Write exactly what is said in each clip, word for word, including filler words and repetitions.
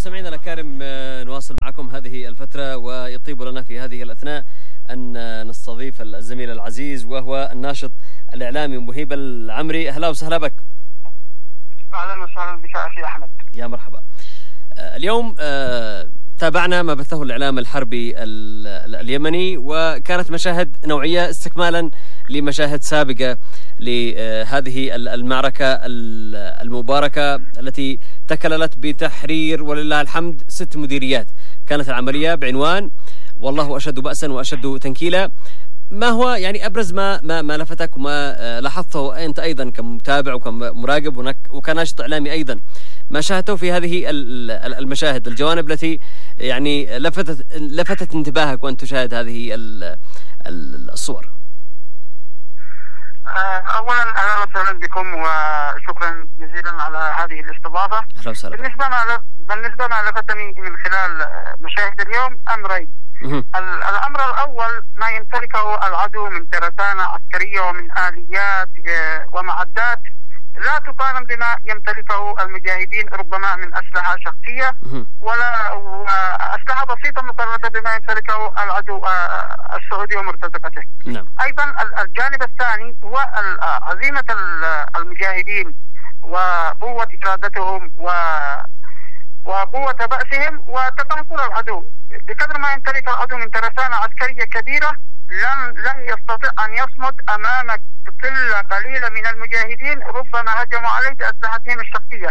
مستمعينا الأكارم، نواصل معكم هذه الفترة، ويطيب لنا في هذه الأثناء أن نستضيف الزميل العزيز وهو الناشط الإعلامي مهيب العمري. أهلا وسهلا بك. أهلا وسهلا بك أخي أحمد. يا مرحبا. اليوم تابعنا ما بثه الإعلام الحربي اليمني، وكانت مشاهد نوعية استكمالا لمشاهد سابقة لهذه المعركة المباركة التي تكللت بتحرير ولله الحمد ست مديريات. كانت العملية بعنوان والله أشد بأسا وأشد تنكيلا. ما هو يعني أبرز ما ما, ما لفتك وما لاحظته أنت أيضا كمتابع وكمراقب وكناشط إعلامي أيضا، ما شاهدته في هذه المشاهد، الجوانب التي يعني لفتت لفتت انتباهك وأنت تشاهد هذه الصور؟ أولا أهلا وسهلا بكم وشكرا جزيلا على هذه الاستضافة. أهلا وسهلا. بالنسبة ما بالنسبة ما لفتني من خلال مشاهد اليوم أمرين. الأمر الأول ما يمتلكه العدو من ترسانة عسكرية ومن آليات ومعدات لا تقارن بما يمتلكه المجاهدين، ربما من أسلحة شخصية ولا أسلحة بسيطة مقارنة بما يمتلكه العدو السعودي ومرتزقته. نعم. أيضا الجانب الثاني هو عزيمة المجاهدين وقوة إرادتهم و وقوة بأسهم وتقنصل العدو. بقدر ما يمتلك العدو من ترسانة عسكرية كبيرة لن لن يستطيع أن يصمد أمام قلة قليلة من المجاهدين ربما هجموا عليه بأسلحتهم الشخصية،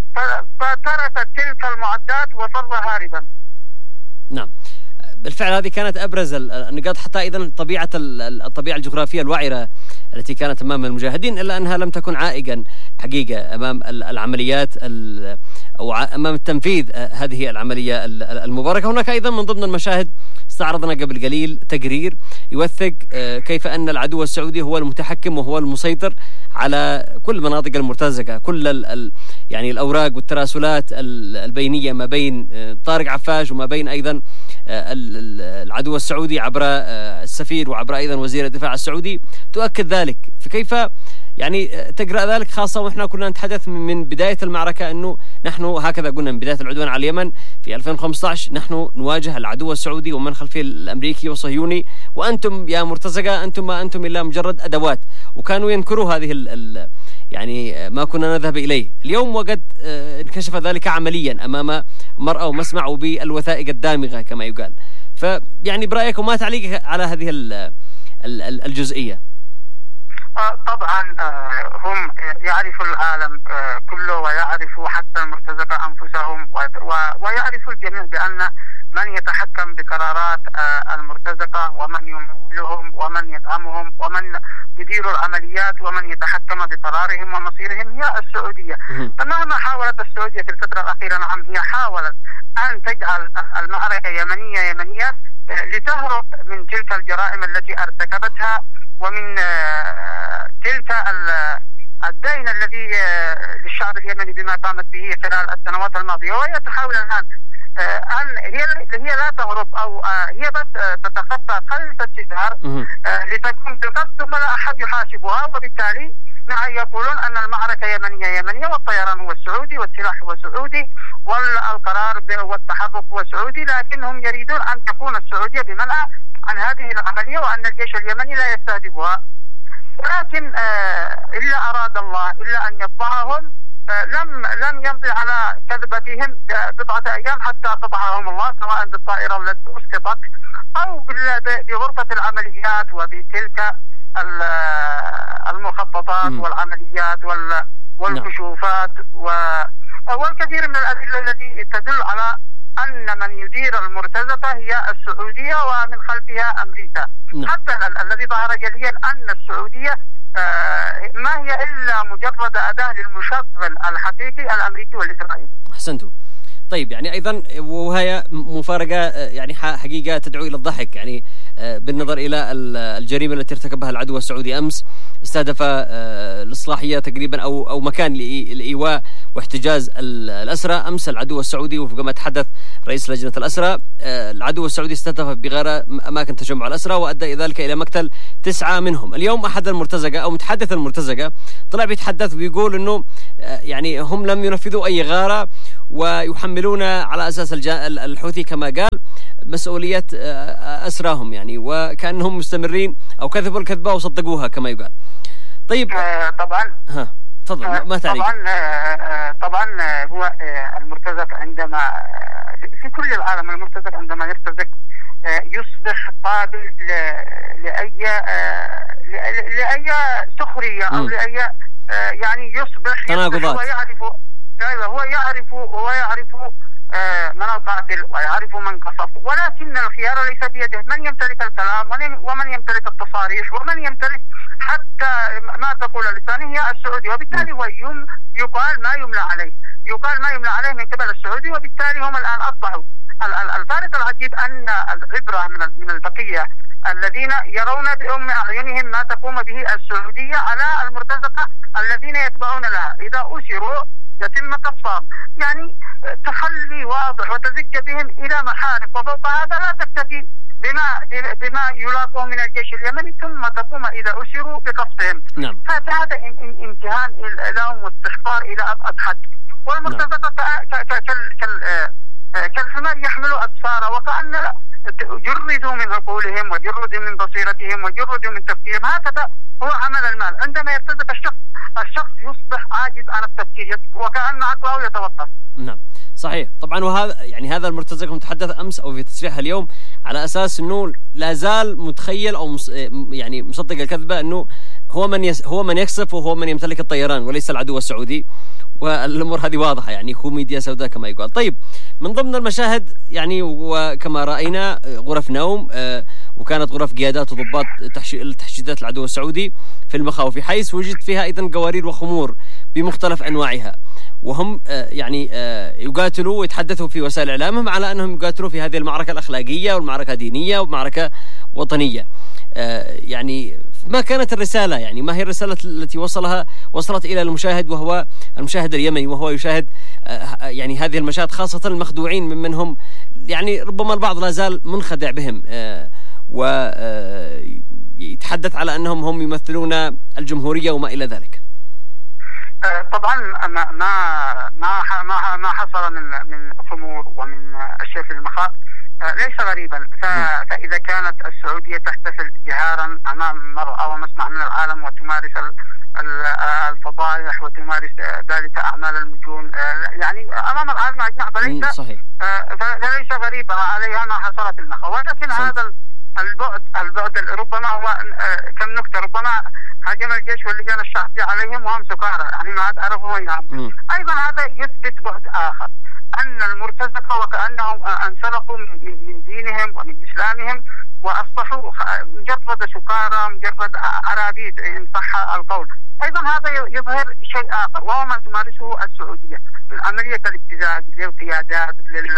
فتركت تلك المعدات وفر هاربا. نعم بالفعل هذه كانت أبرز النقاط، حتى أيضا طبيعة الطبيعة الجغرافية الوعرة التي كانت أمام المجاهدين، إلا أنها لم تكن عائقا حقيقة أمام العمليات أو أمام التنفيذ هذه العملية المباركة. هناك أيضا من ضمن المشاهد استعرضنا قبل قليل تقرير يوثق كيف أن العدو السعودي هو المتحكم وهو المسيطر على كل مناطق المرتزقة، كل ال يعني الأوراق والتراسلات البينية ما بين طارق عفاش وما بين أيضا العدو السعودي عبر السفير وعبر أيضا وزير الدفاع السعودي تؤكد ذلك. فكيف يعني تقرأ ذلك، خاصة وإحنا كنا نتحدث من بداية المعركة أنه نحن هكذا قلنا من بداية العدوان على اليمن في ألفين وخمسة عشر نحن نواجه العدو السعودي ومن خلفه الأمريكي والصهيوني، وأنتم يا مرتزقة أنتم ما أنتم إلا مجرد أدوات، وكانوا ينكروا هذه ال ال يعني ما كنا نذهب إليه. اليوم وقد انكشف ذلك عمليا أمام مرأى ومسمع وبالوثائق الدامغة كما يقال. فيعني برأيك وما تعليقك على هذه الجزئية؟ طبعا هم يعرفوا العالم كله ويعرفوا حتى المرتزقة أنفسهم، ويعرف الجميع بأن من يتحكم بقرارات المرتزقة ومن يمولهم ومن يدعمهم ومن يدير العمليات ومن يتحكم بقرارهم ومصيرهم هي السعودية. فمهما حاولت السعودية في الفترة الأخيرة، نعم هي حاولت أن تجعل المعركة يمنية يمنية لتهرب من تلك الجرائم التي ارتكبتها ومن تلك الدين الذي للشعب اليمني بما قامت به خلال السنوات الماضية. وهي تحاول الآن أن هي هي لا تهرب أو هي بس تتخطى خلف الستار لتكون بالقصد ثم لا أحد يحاسبها، وبالتالي يقولون أن المعركة يمنية يمنية والطيران هو السعودي والسلاح هو سعودي والقرار والتحرك هو سعودي، لكنهم يريدون أن تكون السعودية بمنع عن هذه العملية وأن الجيش اليمني لا يستهدفها. ولكن إلا أراد الله إلا أن يطبعهم، لم لم يمضي على كذبتهم بضعة أيام حتى قطعهم الله، سواء بالطائرة التي أسقطت أو بغرفة العمليات وبتلك المخططات م. والعمليات والكشوفات والكثير من الأدلة التي تدل على أن من يدير المرتزقة هي السعودية ومن خلفها أمريكا. م. حتى الذي ظهر جليا أن السعودية ما هي إلا مجرد أداة للمشغل الحقيقي الأمريكي والإسرائيلي. أحسنتوا. طيب يعني أيضا وهي مفارقة يعني حقيقة تدعو إلى الضحك، يعني بالنظر إلى الجريمة التي ارتكبها العدو السعودي أمس، استهدف الإصلاحية تقريبا أو أو مكان لإيواء واحتجاز الأسرى. أمس العدو السعودي وفق ما تحدث رئيس لجنة الأسرى، العدو السعودي استهدف بغارة أماكن تجمع الأسرى وأدى ذلك إلى مقتل تسعة منهم. اليوم أحد المرتزقة أو متحدث المرتزقة طلع بيتحدث ويقول إنه يعني هم لم ينفذوا أي غارة ويحملون على أساس الحوثي كما قال مسؤولية أسراهم يعني، وكأنهم مستمرين أو كذبوا الكذبة وصدقوها كما يقال. طيب آه طبعا ها تفضل. آه ما تعليق؟ طبعا آه طبعا هو آه المرتزق عندما في كل العالم المرتزق عندما يرتزق آه يصبح قابل لأي آه لأي سخرية أو لأي آه يعني يصبح, يصبح هو يعرف هو يعرف هو يعرف آه من القاتل ويعرف من قصف، ولكن الخيار ليس بيده. من يمتلك الكلام ومن يمتلك التصاريح ومن يمتلك حتى ما تقول لسانه هي السعودي، وبالتالي هو يقال ما يملى عليه يقال ما يملى عليه من قبل السعودي، وبالتالي هم الآن أصبحوا. الفارق العجيب أن العبرة من من البقية الذين يرون بأم أعينهم ما تقوم به السعودية على المرتزقة الذين يتبعون لها، إذا أسروا يتم قصفهم، يعني تخلي واضح وتزج بهم إلى محارق، وفوق هذا لا تكتفي بما بما يلاقوه من الجيش اليمني ثم تقوم إذا أسروا بقصفهم. نعم. فهذا امتهان لهم واستحقار إلى أبعد حد. والمرتزقة كالحمار يحمل أسفارا، وكأن جردوا من عقولهم وجردوا من بصيرتهم وجردوا من تفكيرهم. هكذا هو عمل المال. عندما يرتزق الشخص الشخص يصبح عاجز عن التفكير وكأن عقله يتوقف. نعم صحيح طبعا. وهذا يعني هذا المرتزق متحدث أمس أو في تصريحه اليوم على أساس أنه لا زال متخيل أو مص... يعني مصدق الكذبة أنه هو من يس... هو من يقصف وهو من يمتلك الطيران وليس العدو السعودي، والأمور هذه واضحة يعني كوميديا سوداء كما يقال. طيب من ضمن المشاهد يعني وكما رأينا غرف نوم آه وكانت غرف قيادات وضباط تحشيدات العدو السعودي في المخاوف، حيث وجد فيها أيضا قوارير وخمور بمختلف أنواعها، وهم آه يعني آه يقاتلوا ويتحدثوا في وسائل إعلامهم على أنهم يقاتلوا في هذه المعركة الأخلاقية والمعركة دينية ومعركة وطنية. آه يعني ما كانت الرسالة، يعني ما هي الرسالة التي وصلها وصلت إلى المشاهد وهو المشاهد اليمني وهو يشاهد آه يعني هذه المشاهد، خاصة المخدوعين من منهم، يعني ربما البعض لا زال منخدع بهم آه ويتحدث على أنهم هم يمثلون الجمهورية وما إلى ذلك. طبعا ما ما ما ما حصل من من خمور ومن الشيء في المخاء ليس غريبا. فإذا كانت السعودية تحتفل جهارا أمام مرأى ومسمع من العالم وتمارس الفضائح وتمارس ذلك أعمال المجون يعني أمام العالم أجمع، فليس فليس غريبا عليها ما حصل في المخاء. ولكن هذا البعد البعد ربما هو كم نكتة، ربما هجم الجيش واللجان الشعبية عليهم وهم سكارى، يعني ما عاد عرفوا وين. أيضا هذا يثبت بعد آخر، أن المرتزقة وكأنهم انسلقوا من دينهم ومن إسلامهم وأصبحوا مجرد سكارى مجرد عرابيد إن صح القول. أيضا هذا يظهر شيء آخر وهو ما تمارسه السعودية من عملية الابتزاز للقيادات لل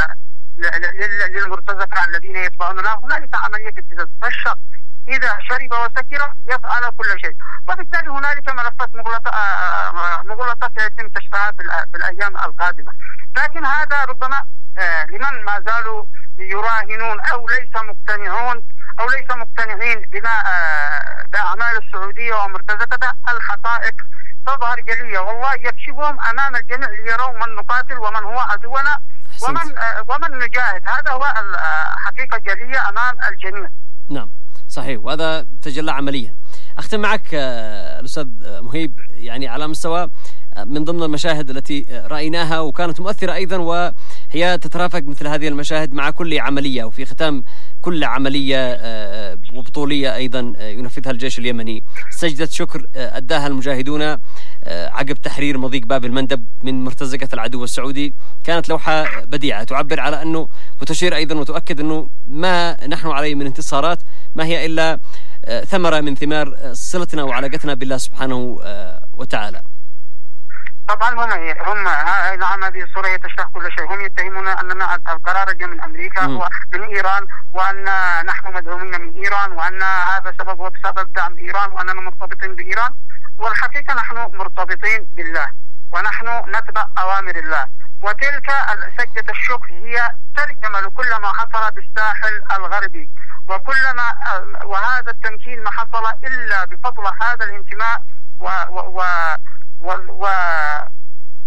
للمرتزقة الذين يتبعون له. هنالك عملية ابتزاز، فالشخص إذا شرب وسكر يفعل كل شيء، وبالتالي هنالك ملفات مغلقة مغلقة سيتم كشفها في الأيام القادمة. لكن هذا ربما لمن ما زالوا يراهنون أو ليس مقتنعون أو ليس مقتنعين بما بأعمال السعودية ومرتزقة، الحقائق تظهر جلية والله يكشفهم أمام الجميع ليروا من نقاتل ومن هو عدونا ومن ومن نجاهد. هذا هو الحقيقة جلية أمام الجميع. نعم صحيح، وهذا تجلى عمليا. أختم معك الأستاذ مهيب، يعني على مستوى من ضمن المشاهد التي رأيناها وكانت مؤثرة أيضا، وهي تترافق مثل هذه المشاهد مع كل عملية، وفي ختام كل عملية وبطولية أيضا ينفذها الجيش اليمني سجدة شكر أداها المجاهدون عقب تحرير مضيق باب المندب من مرتزقة العدو السعودي. كانت لوحة بديعة تعبر على أنه وتشير أيضا وتؤكد أنه ما نحن عليه من انتصارات ما هي إلا ثمرة من ثمار صلتنا وعلاقتنا بالله سبحانه وتعالى. طبعا هم هم نعم هذه الصورة تشرح كل شيء. هم يتهمون أننا القرار جاء من أمريكا ومن إيران، وأن نحن مدعومين من إيران، وأن هذا سبب وبسبب دعم إيران، وأننا مرتبطين بإيران. والحقيقة نحن مرتبطين بالله ونحن نتبع أوامر الله. وتلك سجدة الشكر هي ترجمة لكل ما حصل بالساحل الغربي، وكل ما وهذا التمكين ما حصل إلا بفضل هذا الانتماء و, و, و و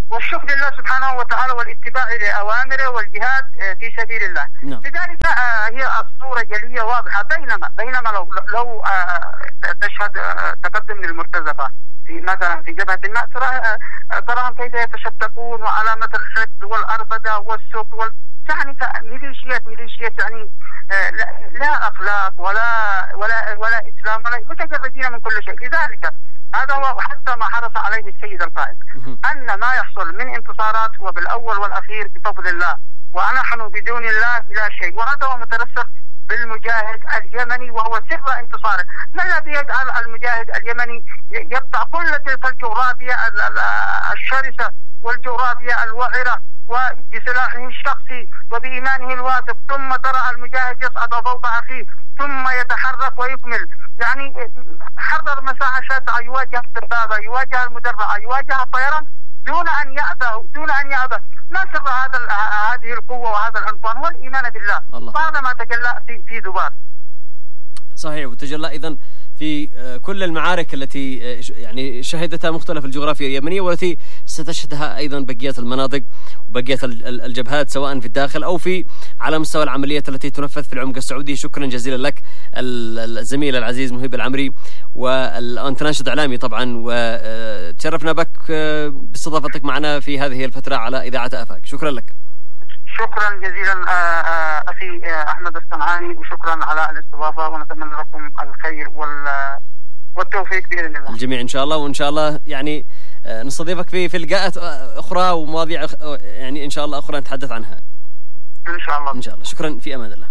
والشكر لله سبحانه وتعالى والاتباع لأوامره والجهاد في سبيل الله. نعم. لذلك هي الصورة جلية واضحة. بينما بينما لو لو تشهد تقدم للمرتزقة في مثلا في جبهة الماء تراهم كيف يتشدقون وعلامة الحقد والأربدة والسوق وال يعني ميليشيات ميليشيات يعني لا أخلاق ولا ولا ولا إسلام ولا متجردين من كل شيء. لذلك هذا هو حتى ما حرص عليه السيد القائد أن ما يحصل من انتصارات هو بالأول والأخير بفضل الله، ونحن بدون الله لا شيء. وهذا هو مترسخ بالمجاهد اليمني وهو سر انتصاره. ما الذي يجعل المجاهد اليمني يقطع كل تلك الجغرافيا الشرسة والجغرافيا الوعرة وبسلاحه الشخصي وبإيمانه الواثق، ثم ترى المجاهد يصعد فوق أخيه ثم يتحرك ويكمل، يعني حرر مساحة شاسعة، يواجه الدبابة، يواجه المدرعة، يواجه الطيران دون أن يأبه دون أن يأبه. ما سر هذا هذه القوة وهذا العنفوان؟ هو الإيمان بالله. وهذا ما تجلى في في ذبار. صحيح، وتجلى أيضا في كل المعارك التي يعني شهدتها مختلف الجغرافيا اليمنية والتي ستشهدها أيضا بقية المناطق وبقية الجبهات سواء في الداخل أو في على مستوى العمليات التي تنفذ في العمق السعودي. شكرا جزيلا لك الزميل العزيز مهيب العمري، وأنت ناشط إعلامي طبعا، وتشرفنا بك باستضافتك معنا في هذه الفترة على إذاعة آفاق. شكرا لك. شكرا جزيلا أخي أحمد الصنعاني، وشكرا على الاستضافة، ونتمنى لكم الخير والتوفيق بإذن الله. الجميع إن شاء الله، وإن شاء الله يعني نستضيفك في في لقاءات أخرى ومواضيع يعني إن شاء الله أخرى نتحدث عنها إن شاء الله. إن شاء الله. شكرا، في أمان الله.